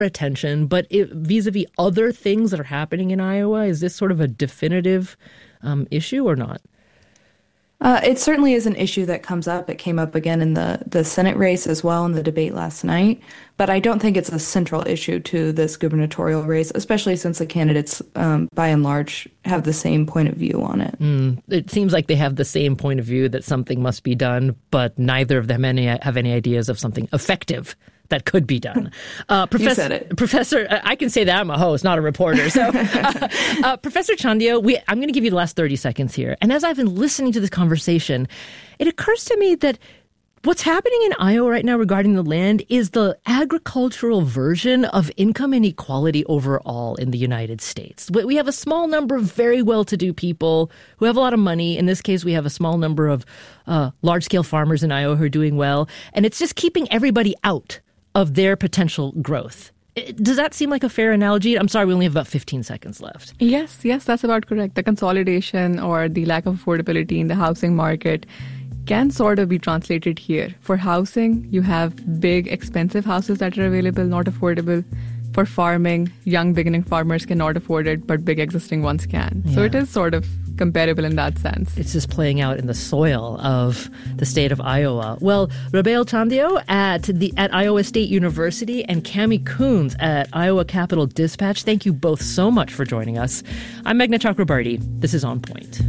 attention, but vis-a-vis other things that are happening in Iowa, is this sort of a definitive issue or not? It certainly is an issue that comes up. It came up again in the Senate race as well in the debate last night. But I don't think it's a central issue to this gubernatorial race, especially since the candidates, by and large, have the same point of view on it. It seems like they have the same point of view that something must be done, but neither of them have any ideas of something effective that could be done. You said it. Professor, I can say that I'm a host, not a reporter. So, Professor Chandio, I'm going to give you the last 30 seconds here. And as I've been listening to this conversation, it occurs to me that what's happening in Iowa right now regarding the land is the agricultural version of income inequality overall in the United States. We have a small number of very well-to-do people who have a lot of money. In this case, we have a small number of large-scale farmers in Iowa who are doing well. And it's just keeping everybody out of their potential growth. Does that seem like a fair analogy? I'm sorry, we only have about 15 seconds left. Yes, that's about correct. The consolidation or the lack of affordability in the housing market can sort of be translated here. For housing, you have big, expensive houses that are available, not affordable. For farming, young beginning farmers cannot afford it, but big existing ones can. Yeah. So it is sort of comparable in that sense. It's just playing out in the soil of the state of Iowa. Well, Rabail Chandio at Iowa State University and Cami Coons at Iowa Capitol Dispatch, thank you both so much for joining us. I'm Meghna Chakrabarti. This is On Point.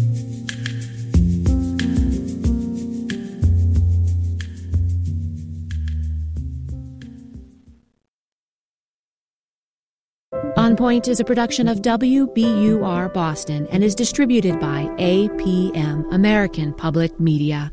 On Point is a production of WBUR Boston and is distributed by APM, American Public Media.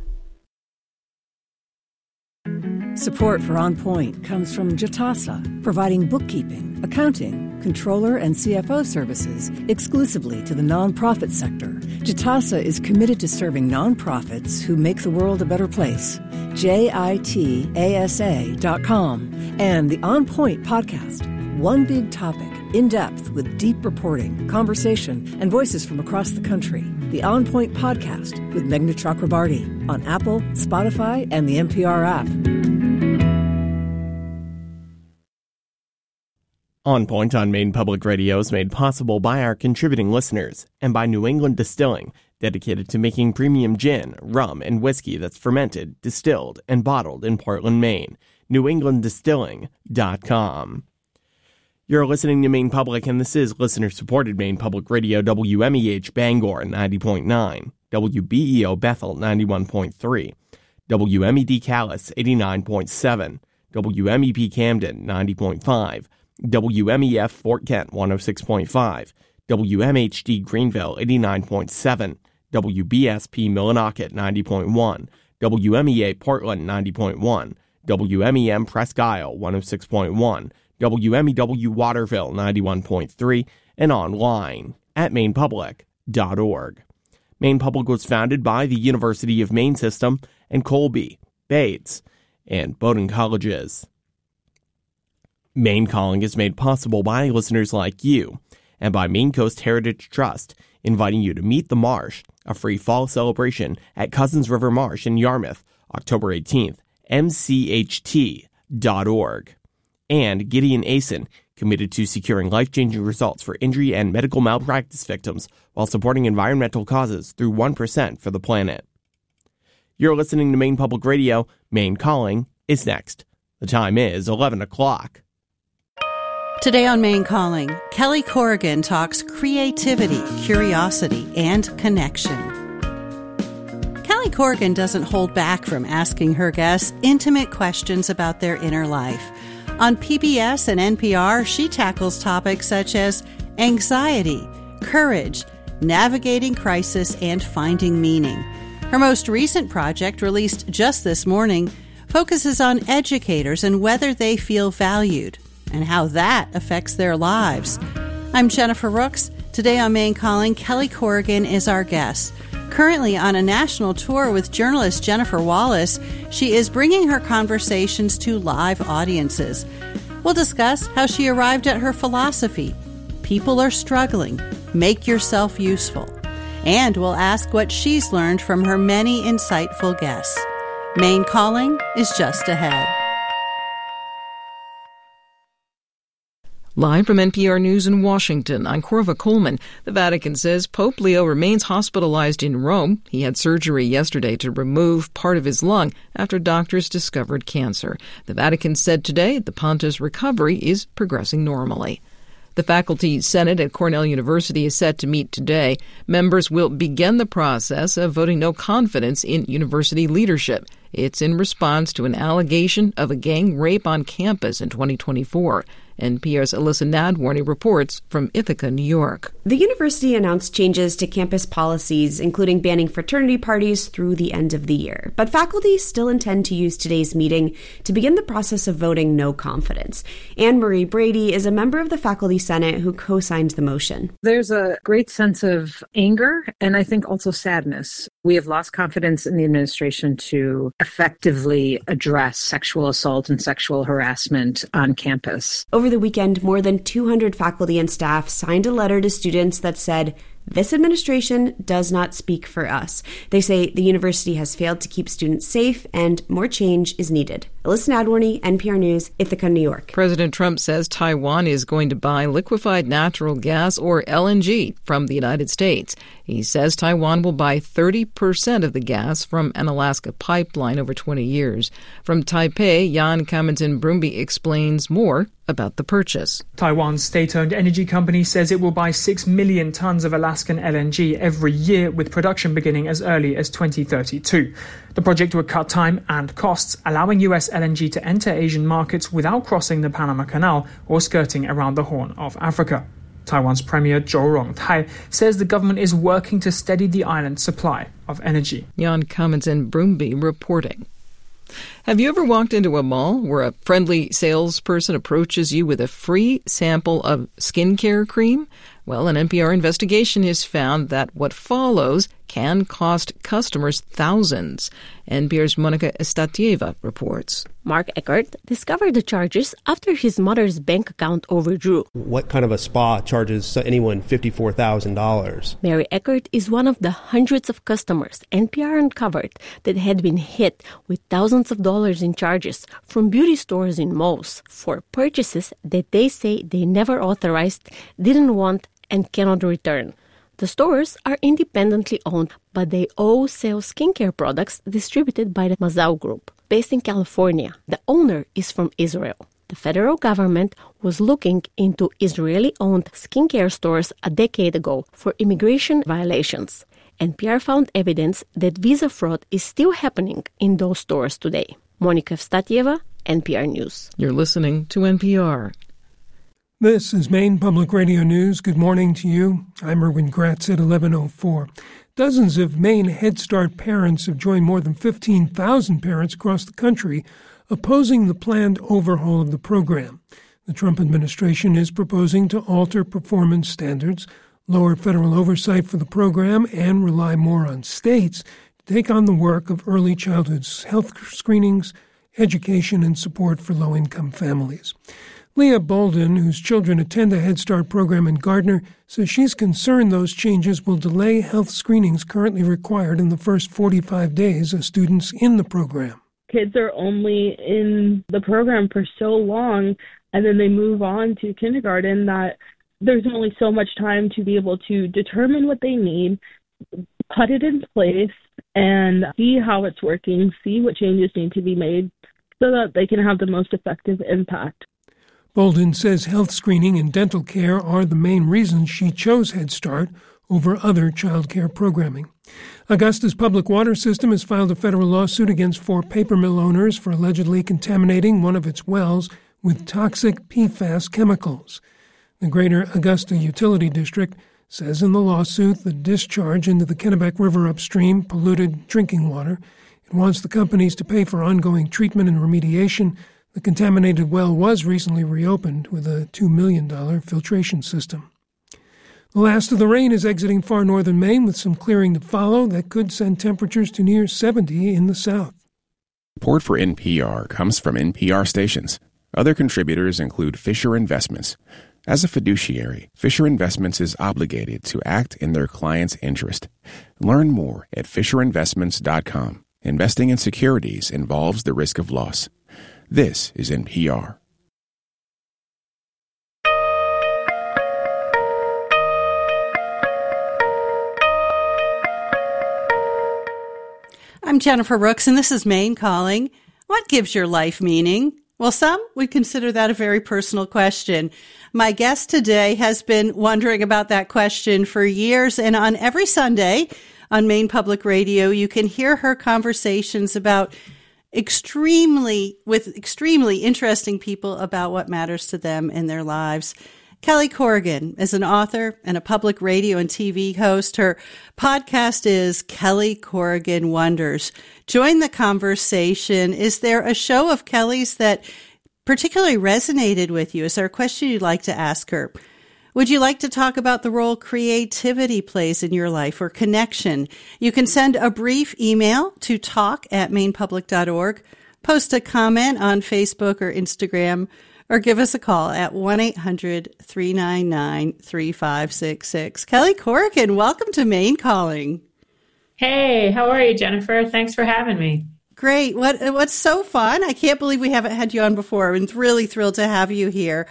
Support for On Point comes from Jitasa, providing bookkeeping, accounting, controller, and CFO services exclusively to the nonprofit sector. Jitasa is committed to serving nonprofits who make the world a better place. JITASA.com and the On Point podcast. One big topic, in depth with deep reporting, conversation, and voices from across the country. The On Point podcast with Meghna Chakrabarti on Apple, Spotify, and the NPR app. On Point on Maine Public Radio is made possible by our contributing listeners and by New England Distilling, dedicated to making premium gin, rum, and whiskey that's fermented, distilled, and bottled in Portland, Maine. NewEnglandDistilling.com. You're listening to Maine Public, and this is listener-supported Maine Public Radio, WMEH Bangor 90.9, WBEO Bethel 91.3, WMED Calais 89.7, WMEP Camden 90.5, WMEF Fort Kent 106.5, WMHD Greenville 89.7, WBSP Millinocket 90.1, WMEA Portland 90.1, WMEM Presque Isle 106.1, WMEW Waterville 91.3, and online at mainepublic.org. Maine Public was founded by the University of Maine System and Colby, Bates, and Bowdoin Colleges. Maine Calling is made possible by listeners like you and by Maine Coast Heritage Trust, inviting you to Meet the Marsh, a free fall celebration at Cousins River Marsh in Yarmouth, October 18th, mcht.org. And Gideon Asen, committed to securing life-changing results for injury and medical malpractice victims while supporting environmental causes through 1% for the planet. You're listening to Maine Public Radio. Maine Calling is next. The time is 11 o'clock. Today on Maine Calling, Kelly Corrigan talks creativity, curiosity, and connection. Kelly Corrigan doesn't hold back from asking her guests intimate questions about their inner life. On PBS and NPR, she tackles topics such as anxiety, courage, navigating crisis, and finding meaning. Her most recent project, released just this morning, focuses on educators and whether they feel valued and how that affects their lives. I'm Jennifer Rooks. Today on Maine Calling, Kelly Corrigan is our guest. Currently on a national tour with journalist Jennifer Wallace, she is bringing her conversations to live audiences. We'll discuss how she arrived at her philosophy. People are struggling. Make yourself useful. And we'll ask what she's learned from her many insightful guests. Maine Calling is just ahead. Live from NPR News in Washington, I'm Corva Coleman. The Vatican says Pope Leo remains hospitalized in Rome. He had surgery yesterday to remove part of his lung after doctors discovered cancer. The Vatican said today the Pontiff's recovery is progressing normally. The Faculty Senate at Cornell University is set to meet today. Members will begin the process of voting no confidence in university leadership. It's in response to an allegation of a gang rape on campus in 2024. NPR's Alyssa Nadworny reports from Ithaca, New York. The university announced changes to campus policies, including banning fraternity parties through the end of the year. But faculty still intend to use today's meeting to begin the process of voting no confidence. Anne Marie Brady is a member of the Faculty Senate who co-signed the motion. There's a great sense of anger and I think also sadness. We have lost confidence in the administration to effectively address sexual assault and sexual harassment on campus. Over the weekend, more than 200 faculty and staff signed a letter to students that said, "This administration does not speak for us." They say the university has failed to keep students safe and more change is needed. Alyssa Nadworny, NPR News, Ithaca, New York. President Trump says Taiwan is going to buy liquefied natural gas, or LNG, from the United States. He says Taiwan will buy 30% of the gas from an Alaska pipeline over 20 years. From Taipei, Jan Kaminton-Brumby explains more about the purchase. Taiwan's state-owned energy company says it will buy 6 million tons of Alaskan LNG every year, with production beginning as early as 2032. The project would cut time and costs, allowing U.S. LNG to enter Asian markets without crossing the Panama Canal or skirting around the Horn of Africa. Taiwan's Premier Zhou Rongtai says the government is working to steady the island's supply of energy. Jan Kaminton-Brumby reporting. Have you ever walked into a mall where a friendly salesperson approaches you with a free sample of skincare cream? Well, an NPR investigation has found that what follows can cost customers thousands. NPR's Monica Estatieva reports. Mark Eckert discovered the charges after his mother's bank account overdrew. What kind of a spa charges anyone $54,000? Mary Eckert is one of the hundreds of customers NPR uncovered that had been hit with thousands of dollars in charges from beauty stores in malls for purchases that they say they never authorized, didn't want, and cannot return. The stores are independently owned, but they all sell skincare products distributed by the Mazau Group. Based in California, the owner is from Israel. The federal government was looking into Israeli-owned skincare stores a decade ago for immigration violations. NPR found evidence that visa fraud is still happening in those stores today. Monica Evstatieva, NPR News. You're listening to NPR. This is Maine Public Radio News. Good morning to you. I'm Erwin Gratz at 11:04. Dozens of Maine Head Start parents have joined more than 15,000 parents across the country opposing the planned overhaul of the program. The Trump administration is proposing to alter performance standards, lower federal oversight for the program, and rely more on states to take on the work of early childhood health screenings, education, and support for low-income families. Leah Bolden, whose children attend the Head Start program in Gardner, says she's concerned those changes will delay health screenings currently required in the first 45 days of students in the program. Kids are only in the program for so long, and then they move on to kindergarten, that there's only so much time to be able to determine what they need, put it in place, and see how it's working, see what changes need to be made so that they can have the most effective impact. Bolden says health screening and dental care are the main reasons she chose Head Start over other child care programming. Augusta's public water system has filed a federal lawsuit against 4 paper mill owners for allegedly contaminating one of its wells with toxic PFAS chemicals. The Greater Augusta Utility District says in the lawsuit the discharge into the Kennebec River upstream polluted drinking water. It wants the companies to pay for ongoing treatment and remediation. The contaminated well was recently reopened with a $2 million filtration system. The last of the rain is exiting far northern Maine with some clearing to follow that could send temperatures to near 70 in the south. Support for NPR comes from NPR stations. Other contributors include Fisher Investments. As a fiduciary, Fisher Investments is obligated to act in their client's interest. Learn more at FisherInvestments.com. Investing in securities involves the risk of loss. This is NPR. I'm Jennifer Rooks, and this is Maine Calling. What gives your life meaning? Well, some would consider that a very personal question. My guest today has been wondering about that question for years, and on every Sunday on Maine Public Radio, you can hear her conversations about extremely interesting people about what matters to them in their lives. Kelly Corrigan is an author and a public radio and TV host. Her podcast is Kelly Corrigan Wonders. Join the conversation. Is there a show of Kelly's that particularly resonated with you? Is there a question you'd like to ask her? Would you like to talk about the role creativity plays in your life or connection? You can send a brief email to talk@mainepublic.org, post a comment on Facebook or Instagram, or give us a call at 1-800-399-3566. Kelly Corrigan, welcome to Maine Calling. Hey, how are you, Jennifer? Thanks for having me. Great. What's so fun? I can't believe we haven't had you on before. I'm really thrilled to have you here.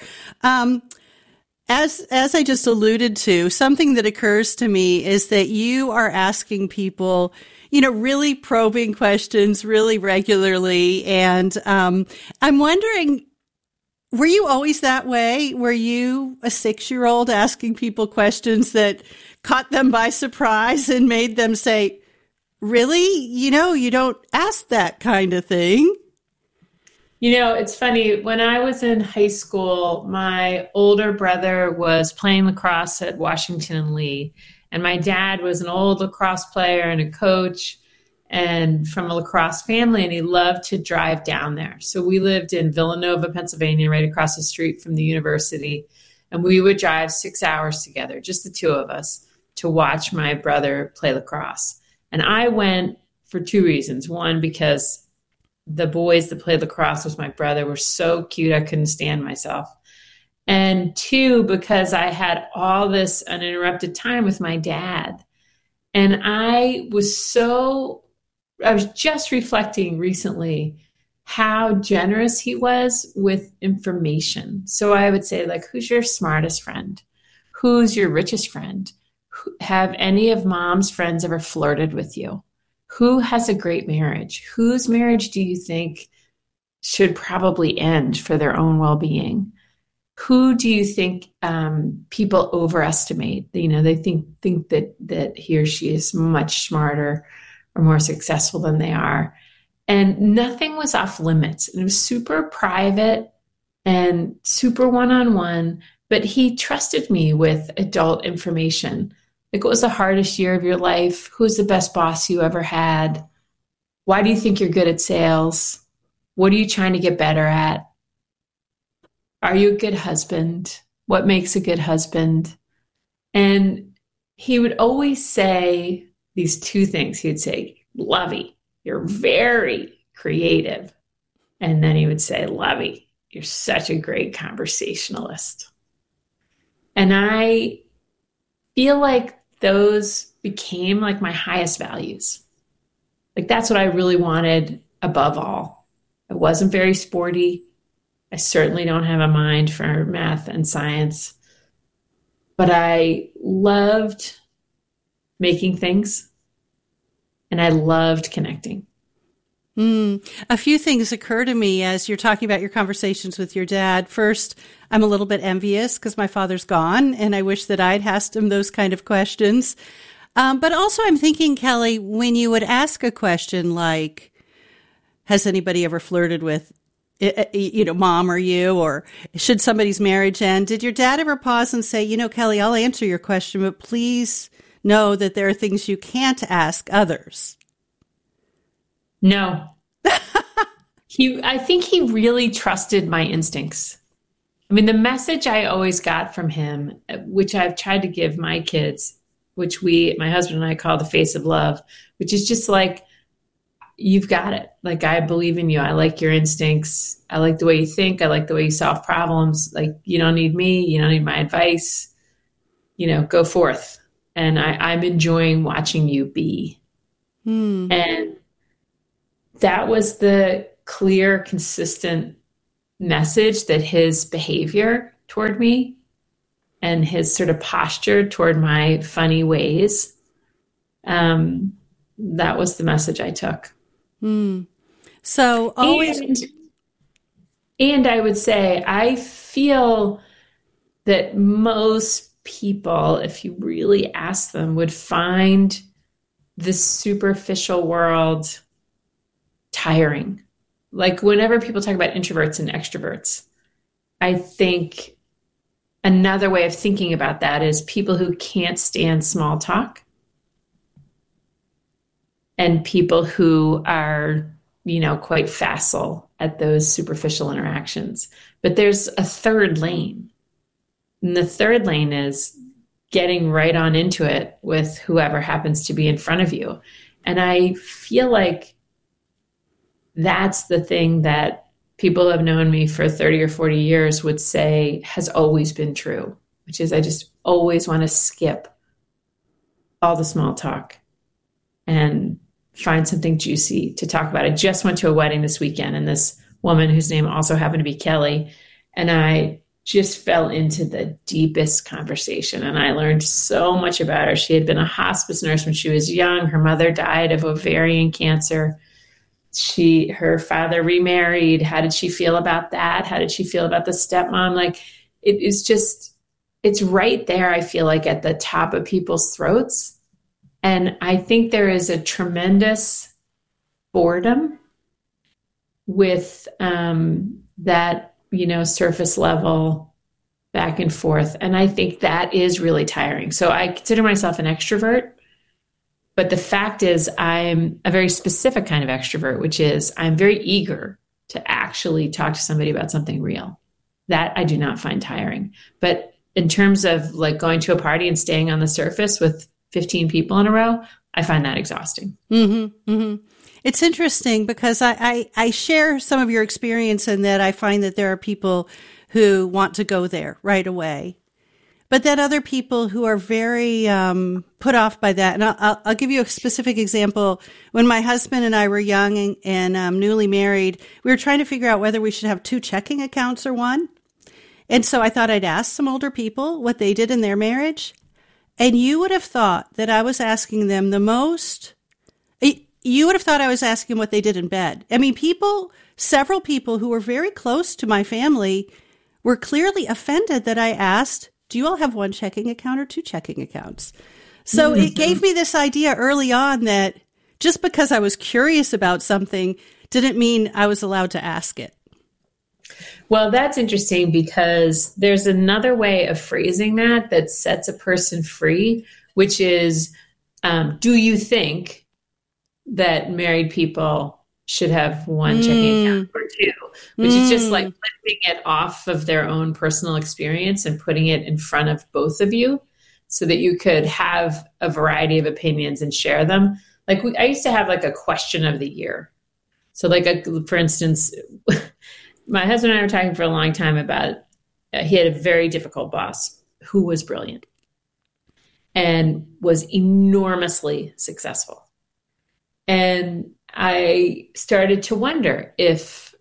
As I just alluded to, something that occurs to me is that you are asking people, really probing questions really regularly. And I'm wondering, were you always that way? Were you a 6-year-old asking people questions that caught them by surprise and made them say, really? You don't ask that kind of thing. It's funny. When I was in high school, my older brother was playing lacrosse at Washington and Lee. And my dad was an old lacrosse player and a coach and from a lacrosse family, and he loved to drive down there. So we lived in Villanova, Pennsylvania, right across the street from the university. And we would drive 6 hours together, just the two of us, to watch my brother play lacrosse. And I went for 2 reasons. One, because the boys that played lacrosse with my brother were so cute, I couldn't stand myself. And 2, because I had all this uninterrupted time with my dad. And I was just reflecting recently how generous he was with information. So I would say, who's your smartest friend? Who's your richest friend? Have any of mom's friends ever flirted with you? Who has a great marriage? Whose marriage do you think should probably end for their own well-being? Who do you think people overestimate? They think that he or she is much smarter or more successful than they are. And nothing was off limits. And it was super private and super one-on-one, but he trusted me with adult information. What was the hardest year of your life? Who's the best boss you ever had? Why do you think you're good at sales? What are you trying to get better at? Are you a good husband? What makes a good husband? And he would always say these 2 things. He would say, Lovey, you're very creative. And then he would say, Lovey, you're such a great conversationalist. And I feel like those became my highest values. That's what I really wanted above all. I wasn't very sporty. I certainly don't have a mind for math and science, but I loved making things and I loved connecting. A few things occur to me as you're talking about your conversations with your dad. First, I'm a little bit envious because my father's gone and I wish that I'd asked him those kind of questions. But also I'm thinking, Kelly, when you would ask a question like, has anybody ever flirted with, mom or you, or should somebody's marriage end? Did your dad ever pause and say, Kelly, I'll answer your question, but please know that there are things you can't ask others? No. I think he really trusted my instincts. The message I always got from him, which I've tried to give my kids, which my husband and I call the face of love, which is just you've got it. I believe in you. I like your instincts. I like the way you think. I like the way you solve problems. You don't need me. You don't need my advice. Go forth. And I'm enjoying watching you be. And that was the clear, consistent message that his behavior toward me and his sort of posture toward my funny ways, that was the message I took. So always. And I would say, I feel that most people, if you really ask them, would find the superficial world tiring. Like whenever people talk about introverts and extroverts, I think another way of thinking about that is people who can't stand small talk and people who are, quite facile at those superficial interactions. But there's a third lane. And the third lane is getting right on into it with whoever happens to be in front of you. And I feel like that's the thing that people who have known me for 30 or 40 years would say has always been true, which is I just always want to skip all the small talk and find something juicy to talk about. I just went to a wedding this weekend, and this woman whose name also happened to be Kelly, and I just fell into the deepest conversation, and I learned so much about her. She had been a hospice nurse when she was young. Her mother died of ovarian cancer. Her father remarried. How did she feel about that? How did she feel about the stepmom? Like, it's right there, I feel like, at the top of people's throats. And I think there is a tremendous boredom with that, surface level back and forth. And I think that is really tiring. So I consider myself an extrovert, but the fact is I'm a very specific kind of extrovert, which is I'm very eager to actually talk to somebody about something real. That I do not find tiring. But in terms of like going to a party and staying on the surface with 15 people in a row, I find that exhausting. Mm-hmm, mm-hmm. It's interesting because I share some of your experience in that I find that there are people who want to go there right away, but then other people who are very put off by that. And I'll give you a specific example. When my husband and I were young and newly married, we were trying to figure out whether we should have 2 checking accounts or one. And so I thought I'd ask some older people what they did in their marriage. And you would have thought that I was asking them you would have thought I was asking what they did in bed. I mean, several people who were very close to my family were clearly offended that I asked, do you all have 1 checking account or 2 checking accounts? So It gave me this idea early on that just because I was curious about something didn't mean I was allowed to ask it. Well, that's interesting because there's another way of phrasing that sets a person free, which is, do you think that married people should have 1 checking account or 2? Which is just like lifting it off of their own personal experience and putting it in front of both of you so that you could have a variety of opinions and share them. Like I used to have like a question of the year. So like, for instance, my husband and I were talking for a long time about, he had a very difficult boss who was brilliant and was enormously successful. And I started to wonder if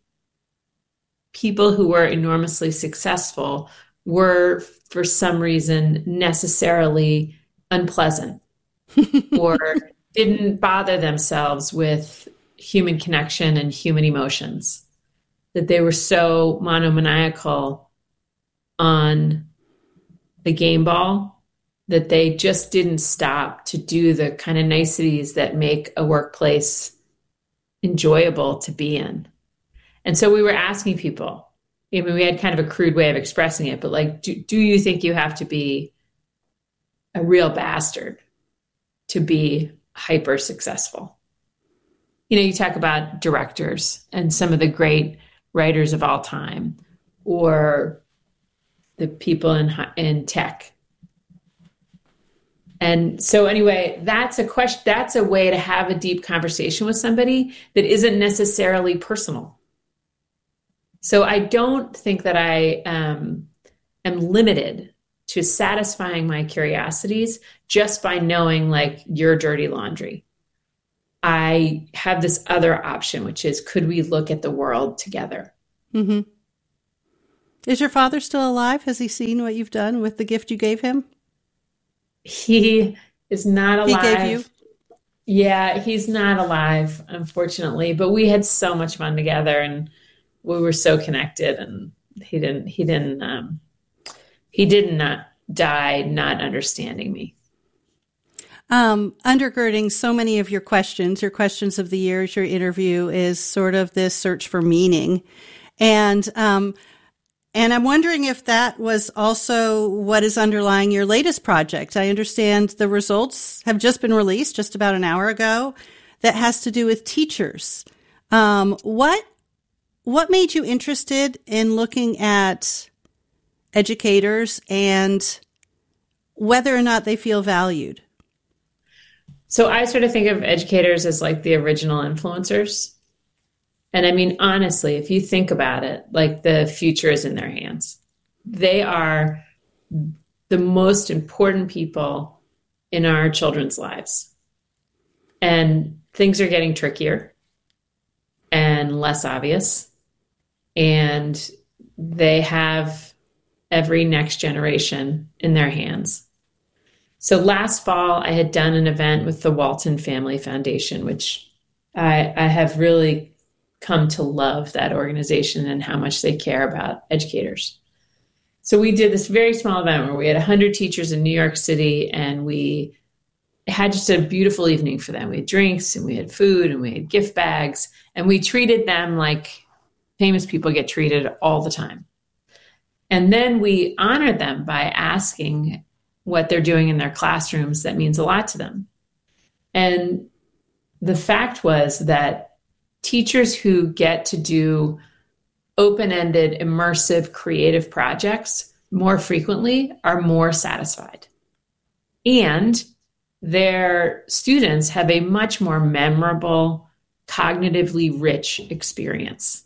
people who were enormously successful were, for some reason, necessarily unpleasant or didn't bother themselves with human connection and human emotions. That they were so monomaniacal on the game ball that they just didn't stop to do the kind of niceties that make a workplace enjoyable to be in. And so we were asking people, I mean, we had kind of a crude way of expressing it, but like, do you think you have to be a real bastard to be hyper successful? You talk about directors and some of the great writers of all time, or the people in tech. And so anyway, that's a question. That's a way to have a deep conversation with somebody that isn't necessarily personal. So I don't think that I am limited to satisfying my curiosities just by knowing like your dirty laundry. I have this other option, which is, could we look at the world together? Mm-hmm. Is your father still alive? Has he seen what you've done with the gift you gave him? He is not alive. He gave you? Yeah, he's not alive, unfortunately, but we had so much fun together and we were so connected, and he did not die not understanding me. Undergirding so many of your questions of the year, your interview, is sort of this search for meaning. And I'm wondering if that was also what is underlying your latest project. I understand the results have just been released just about an hour ago that has to do with teachers. What made you interested in looking at educators and whether or not they feel valued? So I sort of think of educators as like the original influencers. And I mean, honestly, if you think about it, like the future is in their hands. They are the most important people in our children's lives. And things are getting trickier and less obvious. And they have every next generation in their hands. So last fall, I had done an event with the Walton Family Foundation, which I have really come to love that organization and how much they care about educators. So we did this very small event where we had 100 teachers in New York City, and we had just a beautiful evening for them. We had drinks and we had food and we had gift bags, and we treated them like famous people get treated all the time. And then we honored them by asking what they're doing in their classrooms that means a lot to them. And the fact was that teachers who get to do open-ended, immersive, creative projects more frequently are more satisfied. And their students have a much more memorable, cognitively rich experience.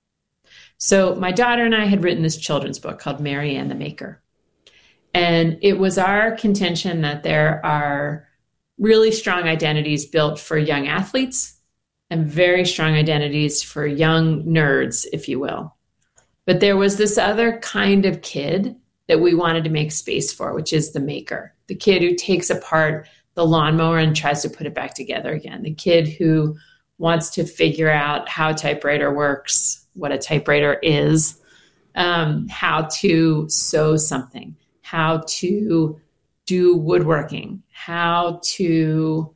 So my daughter and I had written this children's book called Mary Ann the Maker. And it was our contention that there are really strong identities built for young athletes and very strong identities for young nerds, if you will. But there was this other kind of kid that we wanted to make space for, which is the maker, the kid who takes apart the lawnmower and tries to put it back together again, the kid who wants to figure out how a typewriter works, what a typewriter is, how to sew something, how to do woodworking, how to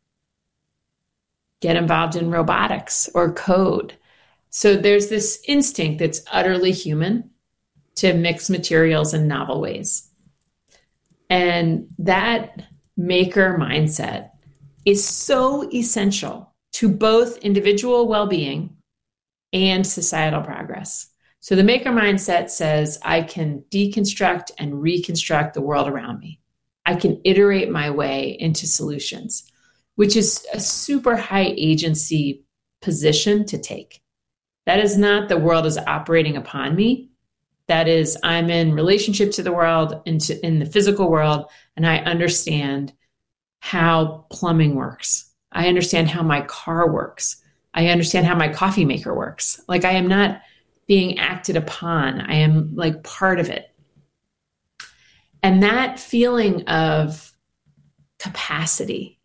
get involved in robotics or code. So there's this instinct that's utterly human to mix materials in novel ways. And that maker mindset is so essential to both individual well-being and societal progress. So the maker mindset says, I can deconstruct and reconstruct the world around me. I can iterate my way into solutions, which is a super high agency position to take. That is not the world is operating upon me. That is, I'm in relationship to the world, in the physical world, and I understand how plumbing works. I understand how my car works. I understand how my coffee maker works. Like, I am not being acted upon. I am like part of it. And that feeling of capacity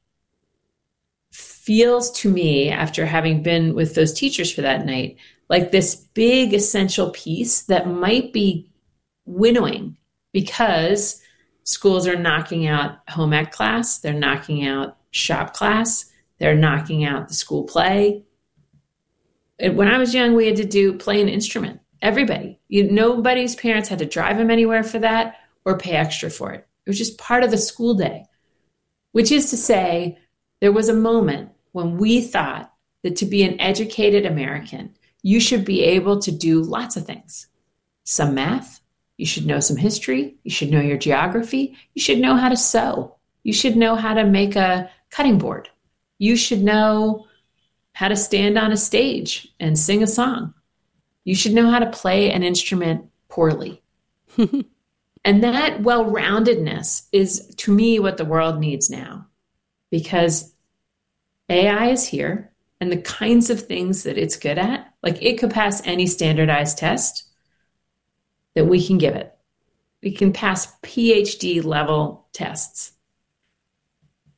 feels to me, after having been with those teachers for that night, like this big essential piece that might be winnowing because schools are knocking out home ec class, they're knocking out shop class, they're knocking out the school play. When I was young, we had to play an instrument. Everybody. Nobody's parents had to drive them anywhere for that or pay extra for it. It was just part of the school day, which is to say, there was a moment when we thought that to be an educated American, you should be able to do lots of things. Some math, you should know some history, you should know your geography, you should know how to sew, you should know how to make a cutting board, you should know how to stand on a stage and sing a song, you should know how to play an instrument poorly. And that well-roundedness is, to me, what the world needs now, because AI is here. And the kinds of things that it's good at, like it could pass any standardized test that we can give it. We can pass PhD level tests.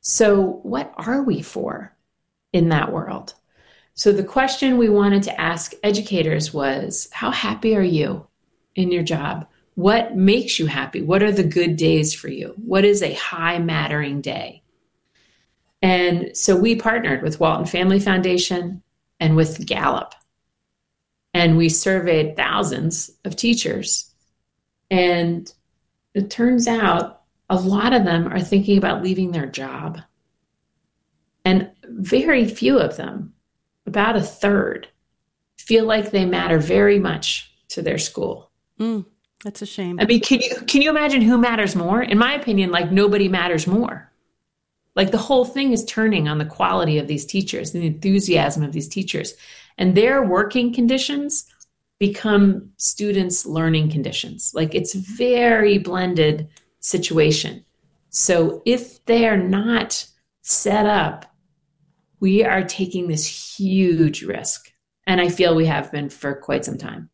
So what are we for in that world? So the question we wanted to ask educators was, how happy are you in your job? What makes you happy? What are the good days for you? What is a high mattering day? And so we partnered with Walton Family Foundation and with Gallup. And we surveyed thousands of teachers. And it turns out a lot of them are thinking about leaving their job. And very few of them, about a third, feel like they matter very much to their school. That's a shame. I mean, can you imagine who matters more? In my opinion, like nobody matters more. Like the whole thing is turning on the quality of these teachers, the enthusiasm of these teachers, and their working conditions become students' learning conditions. Like it's very blended situation. So if they're not set up, we are taking this huge risk. And I feel we have been for quite some time.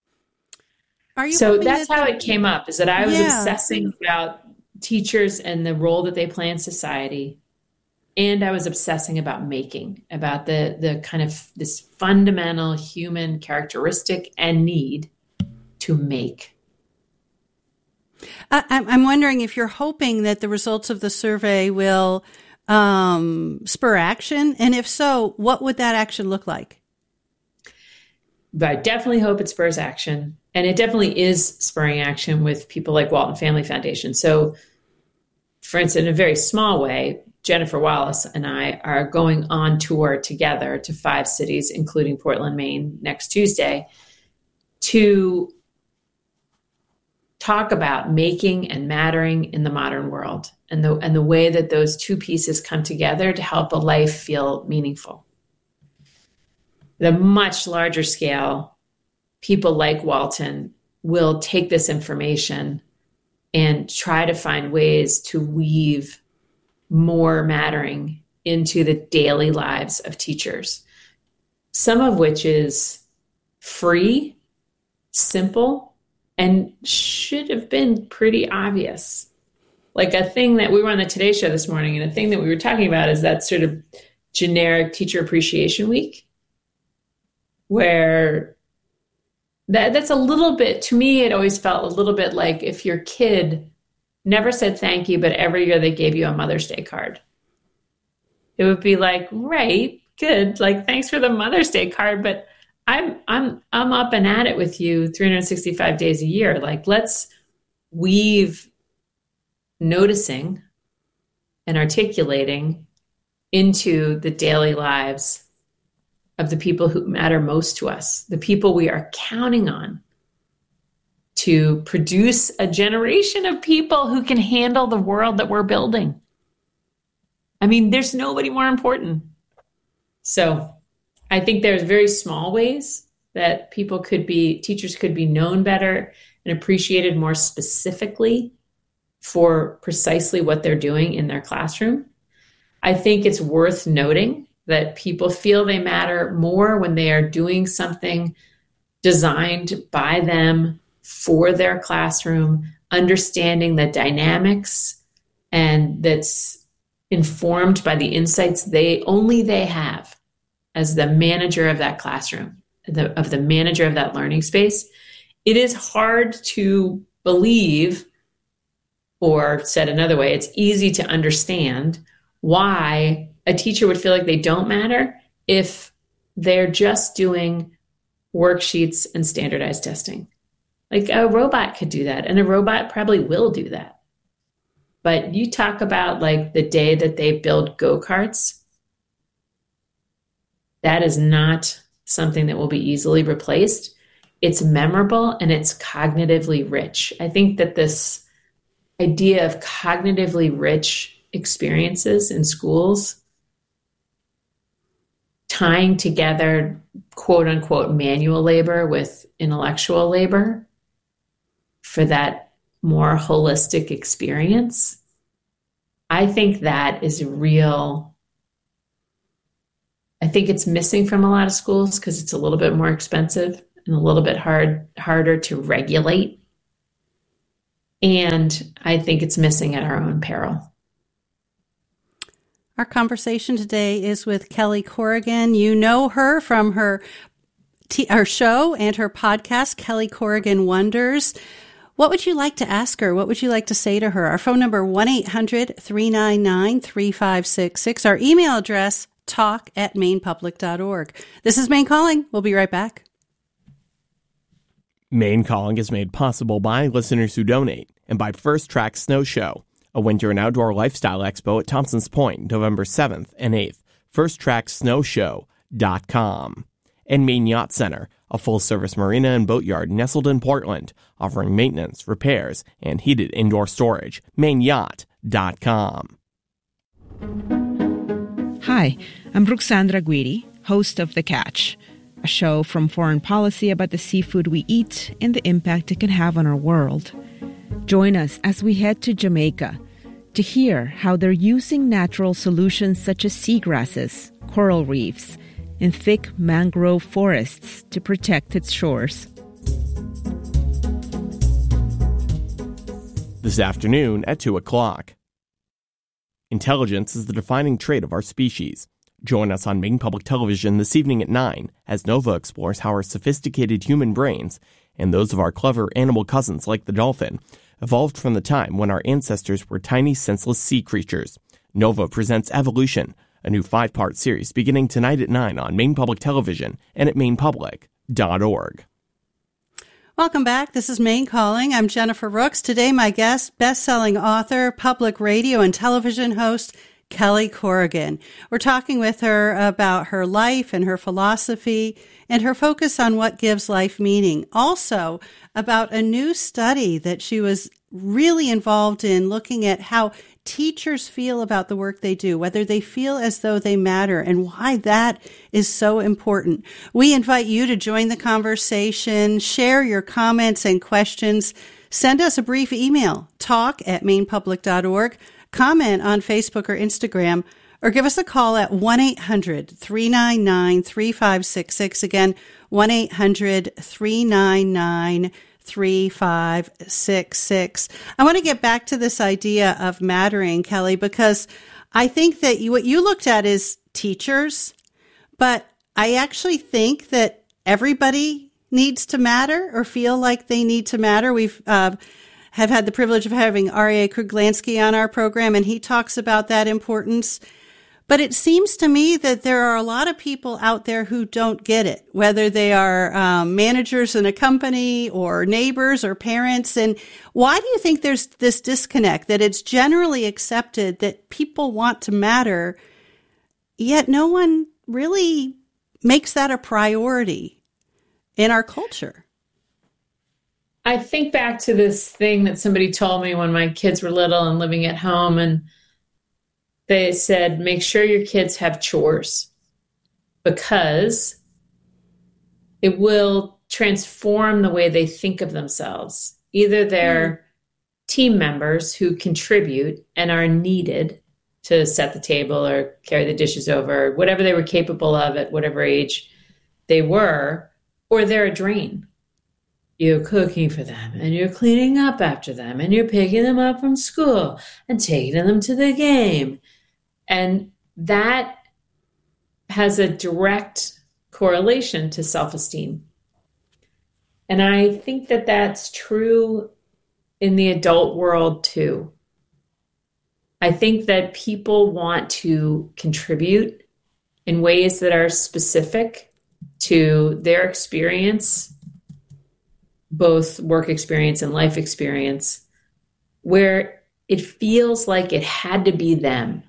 So that's how it came up, is that I was obsessing about teachers and the role that they play in society. And I was obsessing about making, about the kind of this fundamental human characteristic and need to make. I'm wondering if you're hoping that the results of the survey will spur action. And if so, what would that action look like? But I definitely hope it spurs action. And it definitely is spurring action with people like Walton Family Foundation. So, for instance, in a very small way, Jennifer Wallace and I are going on tour together to 5 cities, including Portland, Maine, next Tuesday, to talk about making and mattering in the modern world and the way that those two pieces come together to help a life feel meaningful. At a much larger scale, people like Walton will take this information and try to find ways to weave more mattering into the daily lives of teachers, some of which is free, simple, and should have been pretty obvious. Like a thing that we were on the Today Show this morning, and a thing that we were talking about is that sort of generic Teacher Appreciation Week, where that's a little bit, to me, it always felt a little bit like if your kid never said thank you, but every year they gave you a Mother's Day card. It would be like, right, good, like thanks for the Mother's Day card, but I'm up and at it with you 365 days a year. Like let's weave noticing and articulating into the daily lives of the people who matter most to us, the people we are counting on to produce a generation of people who can handle the world that we're building. I mean, there's nobody more important. So I think there's very small ways that teachers could be known better and appreciated more specifically for precisely what they're doing in their classroom. I think it's worth noting that people feel they matter more when they are doing something designed by them for their classroom, understanding the dynamics, and that's informed by the insights they have as the manager of that classroom, of the manager of that learning space. It is hard to believe, or said another way, it's easy to understand why a teacher would feel like they don't matter if they're just doing worksheets and standardized testing. Like a robot could do that, and a robot probably will do that. But you talk about like the day that they build go-karts, that is not something that will be easily replaced. It's memorable and it's cognitively rich. I think that this idea of cognitively rich experiences in schools, tying together quote unquote manual labor with intellectual labor for that more holistic experience, I think that is real. I think it's missing from a lot of schools because it's a little bit more expensive and a little bit harder to regulate. And I think it's missing at our own peril. Our conversation today is with Kelly Corrigan. You know her from her show and her podcast, Kelly Corrigan Wonders. What would you like to ask her? What would you like to say to her? Our phone number, 1-800-399-3566. Our email address, talk@mainpublic.org. This is Maine Calling. We'll be right back. Maine Calling is made possible by listeners who donate and by First Track Snow Show, a winter and outdoor lifestyle expo at Thompson's Point, November 7th and 8th. FirstTrackSnowShow.com. And Maine Yacht Center, a full-service marina and boatyard nestled in Portland, offering maintenance, repairs, and heated indoor storage. MaineYacht.com. Hi, I'm Ruxandra Guidi, host of The Catch, a show from foreign policy about the seafood we eat and the impact it can have on our world. Join us as we head to Jamaica to hear how they're using natural solutions such as seagrasses, coral reefs, and thick mangrove forests to protect its shores. This afternoon at 2 o'clock. Intelligence is the defining trait of our species. Join us on Maine Public Television this evening at 9 as Nova explores how our sophisticated human brains and those of our clever animal cousins like the dolphin evolved from the time when our ancestors were tiny, senseless sea creatures. Nova presents Evolution, a new 5-part series beginning tonight at 9 on Maine Public Television and at mainepublic.org. Welcome back. This is Maine Calling. I'm Jennifer Rooks. Today, my guest, best-selling author, public radio and television host, Kelly Corrigan. We're talking with her about her life and her philosophy and her focus on what gives life meaning. Also, about a new study that she was really involved in, looking at how teachers feel about the work they do, whether they feel as though they matter, and why that is so important. We invite you to join the conversation, share your comments and questions. Send us a brief email, talk@mainepublic.org, comment on Facebook or Instagram, or give us a call at 1-800-399-3566. Again, 1-800-399-3566. I want to get back to this idea of mattering, Kelly, because I think that what you looked at is teachers, but I actually think that everybody needs to matter or feel like they need to matter. We've have had the privilege of having R.A. Kruglansky on our program, and he talks about that importance. But it seems to me that there are a lot of people out there who don't get it, whether they are managers in a company or neighbors or parents. And why do you think there's this disconnect, that it's generally accepted that people want to matter, yet no one really makes that a priority in our culture? I think back to this thing that somebody told me when my kids were little and living at home, and they said, make sure your kids have chores because it will transform the way they think of themselves. Either they're team members who contribute and are needed to set the table or carry the dishes over, whatever they were capable of at whatever age they were, or they're a drain. You're cooking for them and you're cleaning up after them and you're picking them up from school and taking them to the game. And that has a direct correlation to self-esteem. And I think that that's true in the adult world too. I think that people want to contribute in ways that are specific to their experience, both work experience and life experience, where it feels like it had to be them.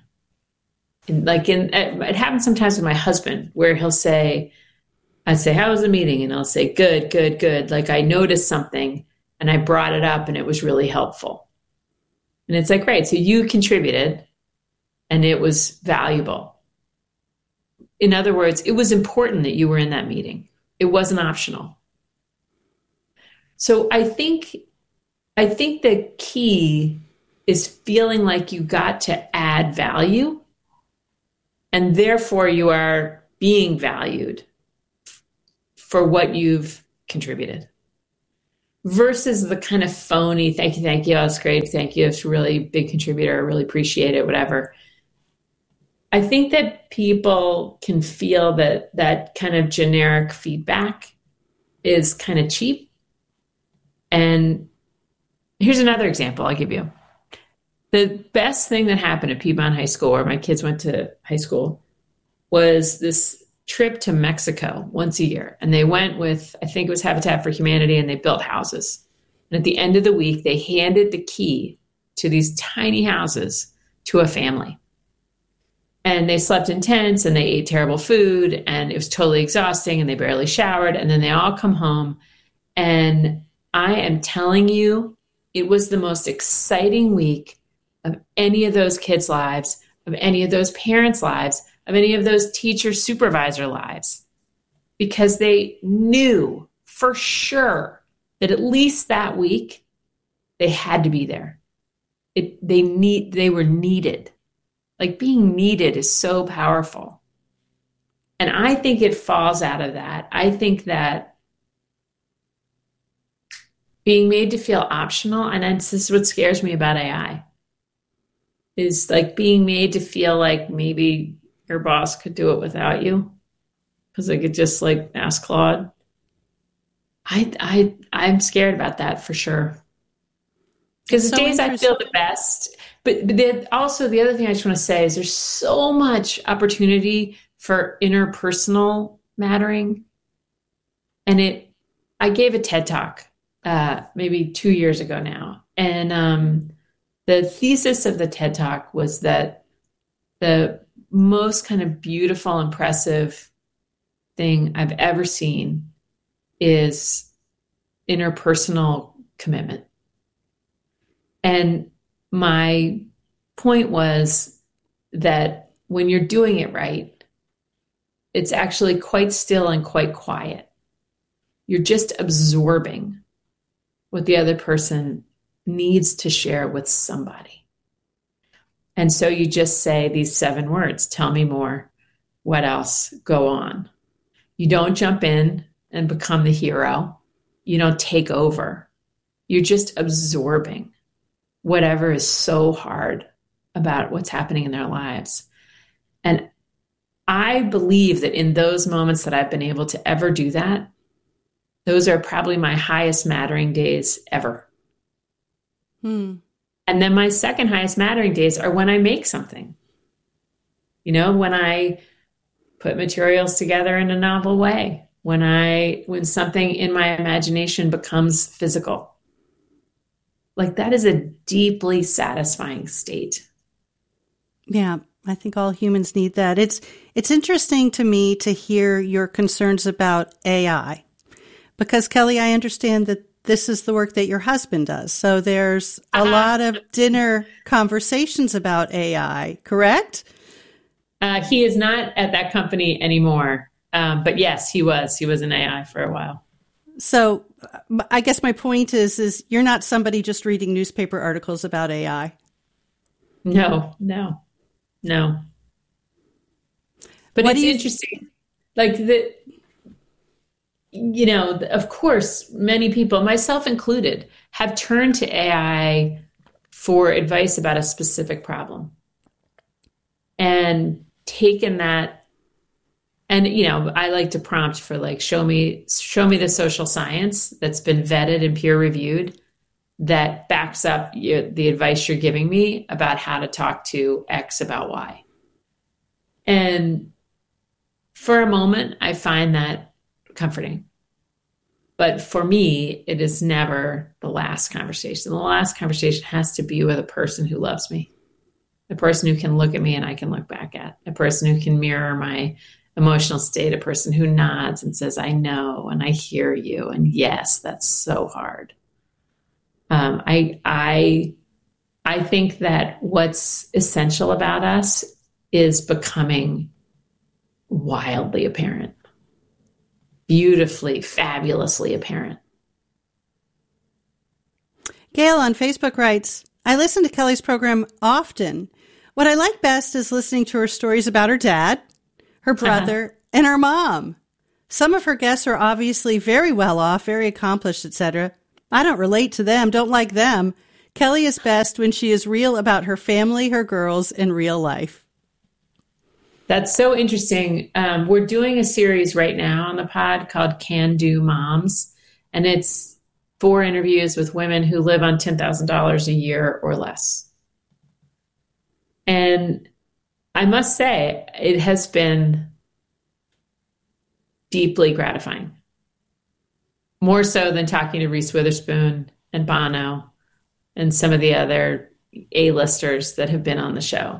It happens sometimes with my husband, where he'll say, I say, how was the meeting? And I'll say, good, good, good. Like I noticed something and I brought it up and it was really helpful. And it's like, great. So you contributed and it was valuable. In other words, it was important that you were in that meeting. It wasn't optional. So I think the key is feeling like you got to add value, and therefore you are being valued for what you've contributed, versus the kind of phony, thank you, that's great, thank you, it's a really big contributor, I really appreciate it, whatever. I think that people can feel that kind of generic feedback is kind of cheap. And here's another example I'll give you. The best thing that happened at Piedmont High School, where my kids went to high school, was this trip to Mexico once a year. And they went with, I think it was Habitat for Humanity, and they built houses. And at the end of the week, they handed the key to these tiny houses to a family. And they slept in tents and they ate terrible food and it was totally exhausting and they barely showered. And then they all come home. And I am telling you, it was the most exciting week of any of those kids' lives, of any of those parents' lives, of any of those teacher supervisor lives, because they knew for sure that at least that week they had to be there. They were needed. Like, being needed is so powerful. And I think it falls out of that. I think that being made to feel optional, and this is what scares me about AI, is like being made to feel like maybe your boss could do it without you because they could just like ask Claude. I'm scared about that for sure. Because the days I feel the best, but then also the other thing I just want to say is there's so much opportunity for interpersonal mattering. And I gave a TED Talk maybe 2 years ago now. And the thesis of the TED Talk was that the most kind of beautiful, impressive thing I've ever seen is interpersonal commitment. And my point was that when you're doing it right, it's actually quite still and quite quiet. You're just absorbing what the other person needs to share with somebody. And so you just say these 7 words: tell me more, what else, go on. You don't jump in and become the hero. You don't take over. You're just absorbing whatever is so hard about what's happening in their lives. And I believe that in those moments that I've been able to ever do that, those are probably my highest mattering days ever. And then my second highest mattering days are when I make something. You know, when I put materials together in a novel way, when something in my imagination becomes physical. Like, that is a deeply satisfying state. Yeah, I think all humans need that. It's interesting to me to hear your concerns about AI, because, Kelly, I understand that this is the work that your husband does. So there's a lot of dinner conversations about AI, correct? He is not at that company anymore. But yes, he was. He was in AI for a while. So I guess my point is you're not somebody just reading newspaper articles about AI. No. But it's interesting. Like, of course, many people, myself included, have turned to AI for advice about a specific problem and taken that. And, I like to prompt for, like, show me the social science that's been vetted and peer reviewed that backs up the advice you're giving me about how to talk to X about Y. And for a moment, I find that comforting. But for me, it is never the last conversation. The last conversation has to be with a person who loves me, a person who can look at me and I can look back at, a person who can mirror my emotional state, a person who nods and says, I know, and I hear you. And yes, that's so hard. I think that what's essential about us is becoming wildly apparent, beautifully, fabulously apparent. Gail on Facebook writes, I listen to Kelly's program often. What I like best is listening to her stories about her dad, her brother, and her mom. Some of her guests are obviously very well off, very accomplished, etc. I don't relate to them, don't like them. Kelly is best when she is real about her family, her girls, and real life. That's so interesting. We're doing a series right now on the pod called Can Do Moms, and it's 4 interviews with women who live on $10,000 a year or less. And I must say, it has been deeply gratifying. More so than talking to Reese Witherspoon and Bono and some of the other A-listers that have been on the show.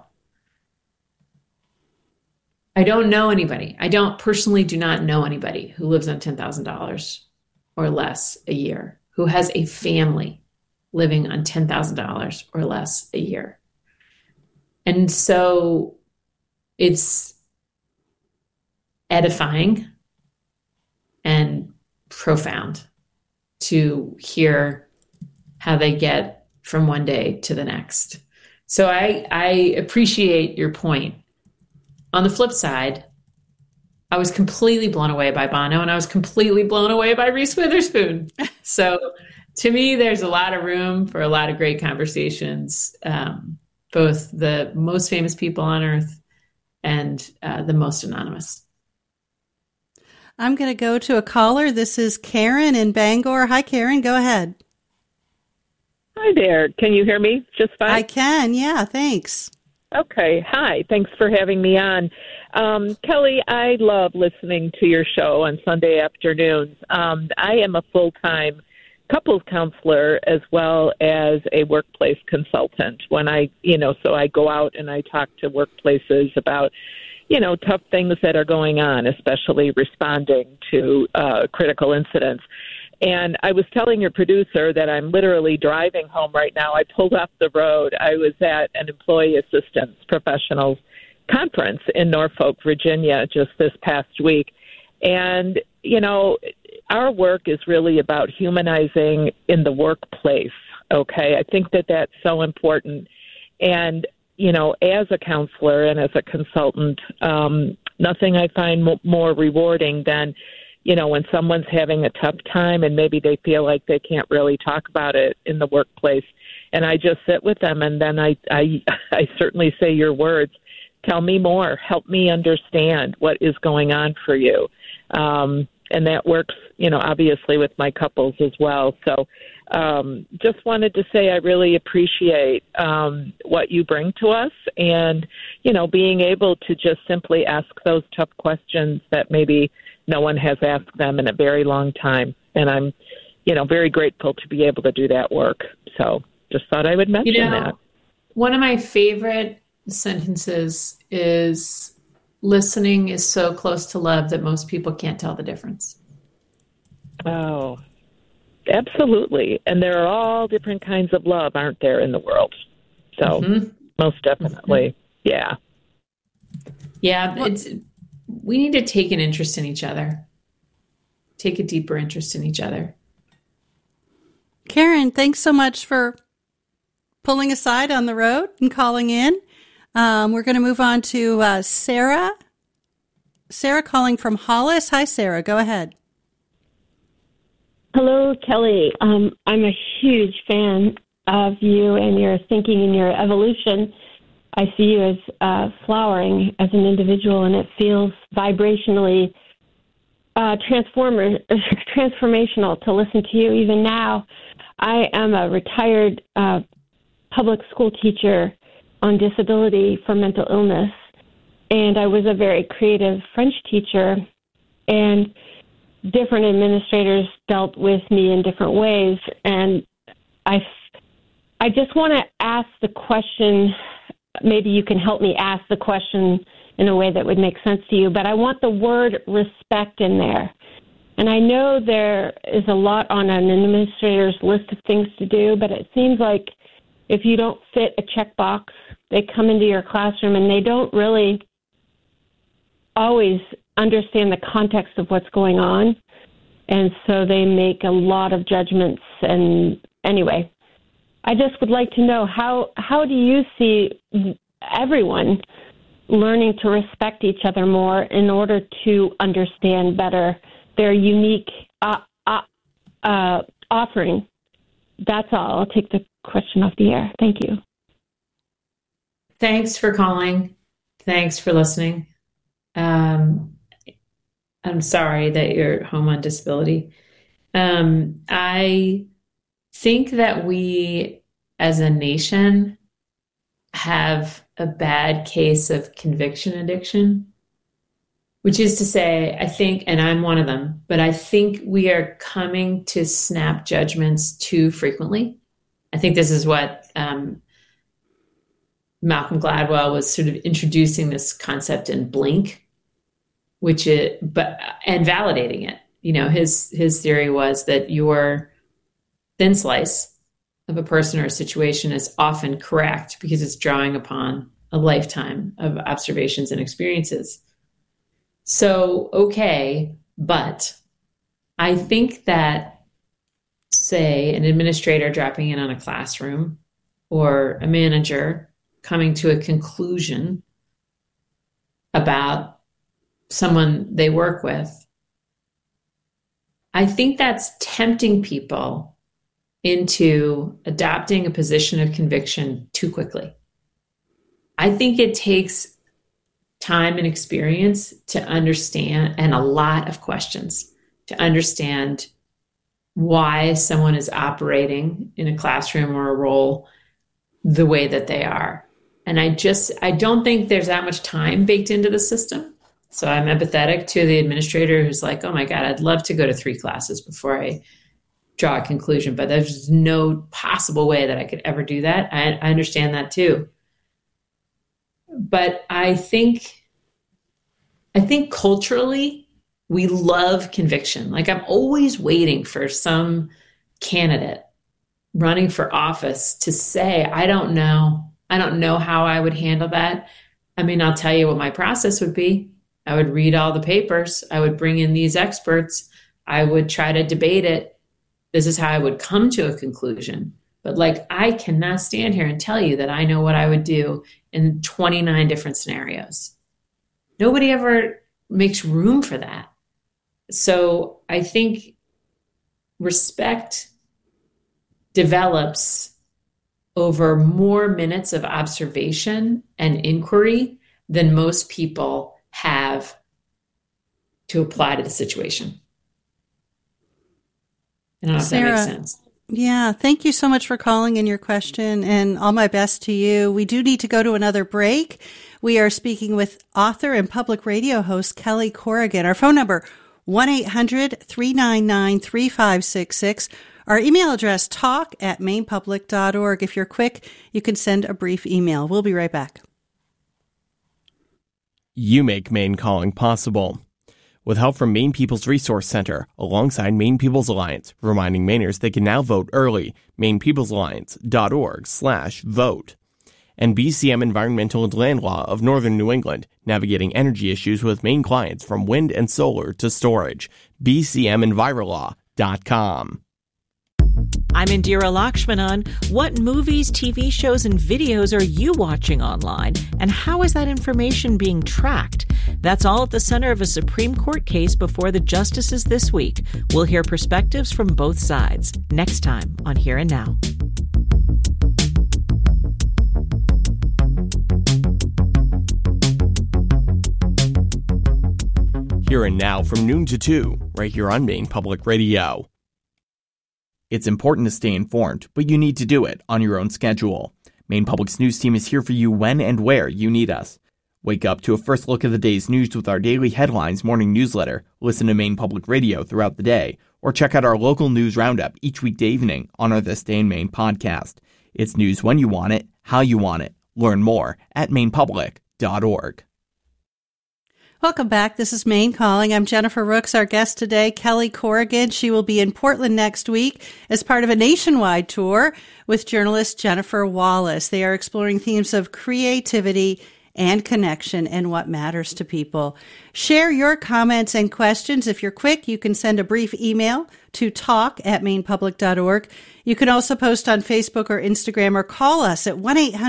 I don't know anybody. I do not know anybody who lives on $10,000 or less a year, who has a family living on $10,000 or less a year. And so it's edifying and profound to hear how they get from one day to the next. So I appreciate your point. On the flip side, I was completely blown away by Bono, and I was completely blown away by Reese Witherspoon. So to me, there's a lot of room for a lot of great conversations, both the most famous people on earth and the most anonymous. I'm going to go to a caller. This is Karen in Bangor. Hi, Karen. Go ahead. Hi there. Can you hear me just fine? I can. Yeah, thanks. Okay. Hi. Thanks for having me on. Kelly, I love listening to your show on Sunday afternoons. I am a full-time couples counselor as well as a workplace consultant. When so I go out and I talk to workplaces about, tough things that are going on, especially responding to critical incidents. And I was telling your producer that I'm literally driving home right now. I pulled off the road. I was at an employee assistance professionals conference in Norfolk, Virginia, just this past week. And, our work is really about humanizing in the workplace, okay? I think that that's so important. And, as a counselor and as a consultant, nothing I find more rewarding than, when someone's having a tough time and maybe they feel like they can't really talk about it in the workplace. And I just sit with them, and then I certainly say your words. Tell me more. Help me understand what is going on for you. And that works, obviously with my couples as well. So just wanted to say I really appreciate what you bring to us and, being able to just simply ask those tough questions that maybe no one has asked them in a very long time. And I'm, very grateful to be able to do that work. So just thought I would mention that. One of my favorite sentences is, listening is so close to love that most people can't tell the difference. Oh, absolutely. And there are all different kinds of love, aren't there, in the world? So most definitely. Yeah. Yeah. We need to take an interest in each other, take a deeper interest in each other. Karen, thanks so much for pulling aside on the road and calling in. We're going to move on to Sarah. Sarah calling from Hollis. Hi, Sarah. Go ahead. Hello, Kelly. I'm a huge fan of you and your thinking and your evolution. I see you as flowering as an individual, and it feels vibrationally transformational to listen to you even now. I am a retired public school teacher on disability for mental illness, and I was a very creative French teacher, and different administrators dealt with me in different ways. And I just want to ask the question, maybe you can help me ask the question in a way that would make sense to you, but I want the word respect in there. And I know there is a lot on an administrator's list of things to do, but it seems like if you don't fit a checkbox, they come into your classroom and they don't really always understand the context of what's going on. And so they make a lot of judgments. And anyway, I just would like to know, how do you see everyone learning to respect each other more in order to understand better their unique offering? That's all. I'll take the question off the air. Thank you. Thanks for calling. Thanks for listening. I'm sorry that you're home on disability. I think that we as a nation have a bad case of conviction addiction, which is to say, I think, and I'm one of them, but I think we are coming to snap judgments too frequently. I think this is what Malcolm Gladwell was sort of introducing this concept in Blink, and validating it. His theory was that your thin slice of a person or a situation is often correct because it's drawing upon a lifetime of observations and experiences. So, okay, but I think that, say, an administrator dropping in on a classroom or a manager coming to a conclusion about someone they work with, I think that's tempting people into adopting a position of conviction too quickly. I think it takes time and experience to understand, and a lot of questions to understand why someone is operating in a classroom or a role the way that they are. And I don't think there's that much time baked into the system. So I'm empathetic to the administrator who's like, oh my God, I'd love to go to 3 classes before I draw a conclusion, but there's no possible way that I could ever do that. I understand that too. But I think culturally, we love conviction. Like, I'm always waiting for some candidate running for office to say, I don't know how I would handle that. I mean, I'll tell you what my process would be. I would read all the papers. I would bring in these experts. I would try to debate it. This is how I would come to a conclusion. But I cannot stand here and tell you that I know what I would do in 29 different scenarios. Nobody ever makes room for that. So I think respect develops over more minutes of observation and inquiry than most people have to apply to the situation. I don't know if that makes sense. Yeah, thank you so much for calling in your question, and all my best to you. We do need to go to another break. We are speaking with author and public radio host Kelly Corrigan. Our phone number, 1-800-399-3566. Our email address, talk@mainpublic.org. If you're quick, you can send a brief email. We'll be right back. You make Maine Calling possible. With help from Maine People's Resource Center, alongside Maine People's Alliance, reminding Mainers they can now vote early. MainePeoplesAlliance.org/vote. And BCM Environmental and Land Law of Northern New England, navigating energy issues with Maine clients from wind and solar to storage. BCMEnvirolaw.com. I'm Indira Lakshmanan. What movies, TV shows, and videos are you watching online? And how is that information being tracked? That's all at the center of a Supreme Court case before the justices this week. We'll hear perspectives from both sides next time on Here and Now. Here and Now from noon to 2, right here on Maine Public Radio. It's important to stay informed, but you need to do it on your own schedule. Maine Public's news team is here for you when and where you need us. Wake up to a first look at the day's news with our daily headlines morning newsletter, listen to Maine Public Radio throughout the day, or check out our local news roundup each weekday evening on our This Day in Maine podcast. It's news when you want it, how you want it. Learn more at mainpublic.org. Welcome back. This is Maine Calling. I'm Jennifer Rooks. Our guest today, Kelly Corrigan. She will be in Portland next week as part of a nationwide tour with journalist Jennifer Wallace. They are exploring themes of creativity and connection and what matters to people. Share your comments and questions. If you're quick, you can send a brief email to talk@mainpublic.org. You can also post on Facebook or Instagram or call us at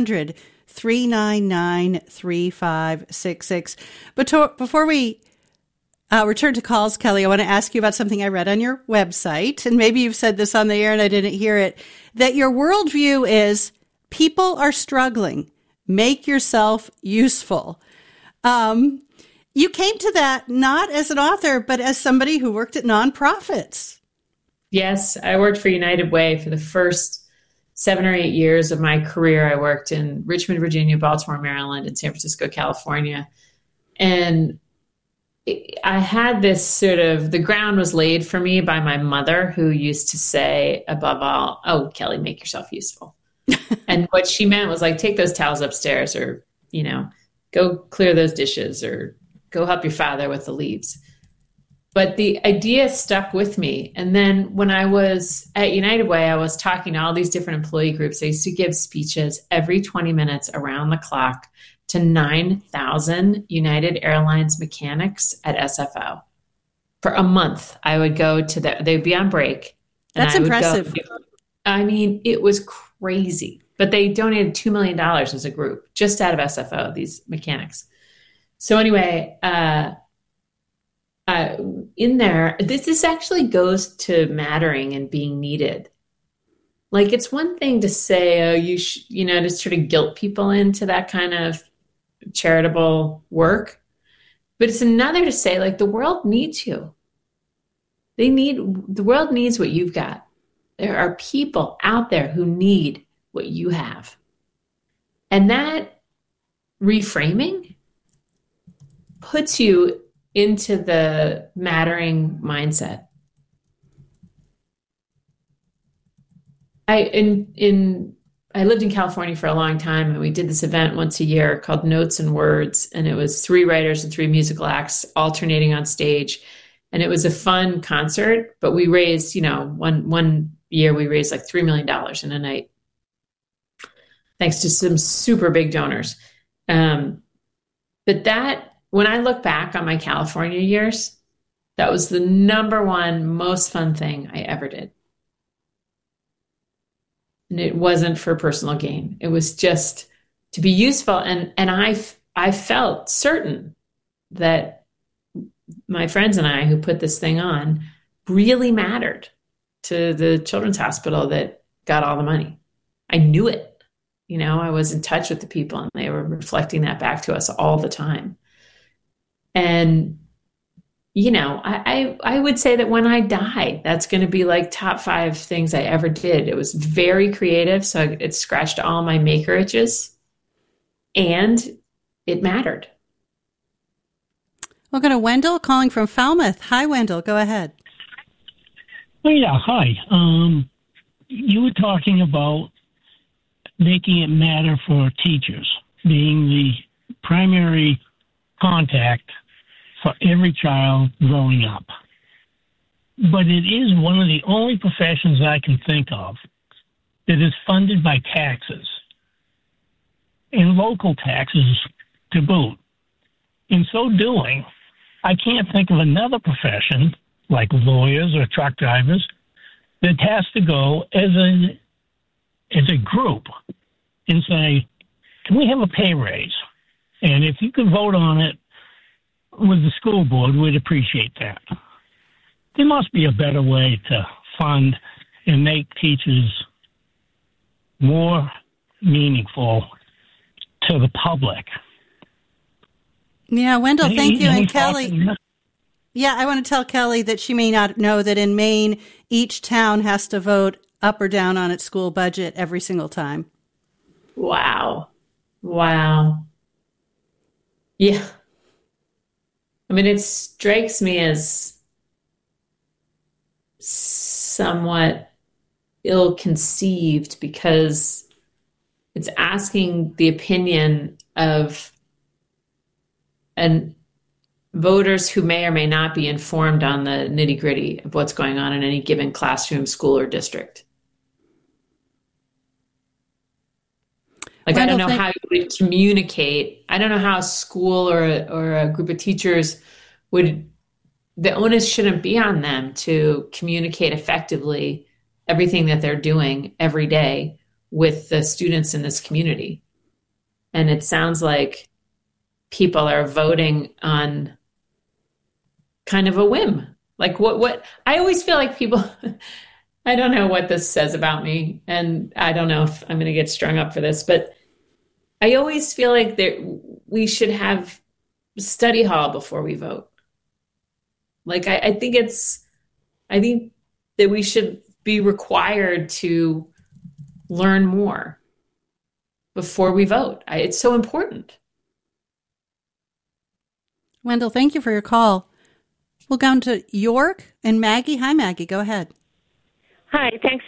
1-800-399-3566. But before we return to calls, Kelly, I want to ask you about something I read on your website, and maybe you've said this on the air and I didn't hear it, that your worldview is people are struggling. Make yourself useful. you came to that not as an author, but as somebody who worked at nonprofits. Yes, I worked for United Way for the first 7 or 8 years of my career. I worked in Richmond, Virginia, Baltimore, Maryland, and San Francisco, California. And I had this sort of, the ground was laid for me by my mother, who used to say, above all, "Oh, Kelly, make yourself useful." And what she meant was like, take those towels upstairs, or, you know, go clear those dishes, or go help your father with the leaves. But the idea stuck with me. And then when I was at United Way, I was talking to all these different employee groups. I used to give speeches every 20 minutes around the clock to 9,000 United Airlines mechanics at SFO. For a month, I would go to they'd be on break. That's impressive. I mean, it was crazy. But they donated $2 million as a group, just out of SFO, these mechanics. So anyway, in there, this actually goes to mattering and being needed. Like, it's one thing to say, oh, to sort of guilt people into that kind of charitable work. But it's another to say, like, the world needs you. The world needs what you've got. There are people out there who need what you have. And that reframing puts you into the mattering mindset. I lived in California for a long time, and we did this event once a year called Notes and Words, and it was 3 writers and 3 musical acts alternating on stage. And it was a fun concert, but we raised, one year we raised like $3 million in a night, thanks to some super big donors. But that, when I look back on my California years, that was the number one most fun thing I ever did. And it wasn't for personal gain. It was just to be useful. And I felt certain that my friends and I who put this thing on really mattered to the children's hospital that got all the money. I knew it. I was in touch with the people, and they were reflecting that back to us all the time. And, I would say that when I die, that's going to be like top 5 things I ever did. It was very creative, so it scratched all my maker itches, and it mattered. We'll go to Wendell calling from Falmouth. Hi, Wendell. Go ahead. Oh, yeah. Hi. You were talking about making it matter for teachers, being the primary contact for every child growing up. But it is one of the only professions I can think of that is funded by taxes, and local taxes to boot. In so doing, I can't think of another profession, like lawyers or truck drivers, that has to go as a group and say, can we have a pay raise? And if you could vote on it with the school board, we'd appreciate that. There must be a better way to fund and make teachers more meaningful to the public. Yeah, Wendell, thank you. And Kelly, I want to tell Kelly that she may not know that in Maine, each town has to vote up or down on its school budget every single time. Wow. Yeah. I mean, it strikes me as somewhat ill-conceived, because it's asking the opinion of voters who may or may not be informed on the nitty-gritty of what's going on in any given classroom, school, or district. Like, I don't know how you would communicate. I don't know how a school or a group of teachers the onus shouldn't be on them to communicate effectively everything that they're doing every day with the students in this community. And it sounds like people are voting on kind of a whim. Like what I always feel like people, I don't know what this says about me, and I don't know if I'm going to get strung up for this, but I always feel like we should have study hall before we vote. Like, I think that we should be required to learn more before we vote. It's so important. Wendell, thank you for your call. We'll go to York and Maggie. Hi, Maggie. Go ahead. Hi. Thanks